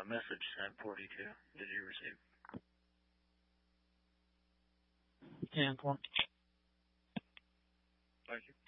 message sent 42 did you receive? Yeah, Antoine. Thank you.